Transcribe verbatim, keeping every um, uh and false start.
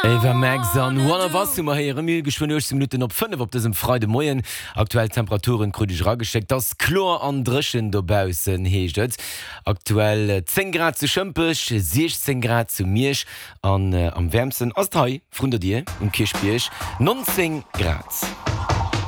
Eva Max an One of Us immer hier Emil geschwindig Minuten op fünf op diesem Freude Moien. Aktuell Temperaturen kritisch raggeschickt. Das Chlor an Drschen dobausen heecht. Aktuell zehn Grad zu Schëmpech, sechzehn Grad zu Mirsch an äh, am wärmsten as drei von der dir um Kirchbierch neunzehn Grad.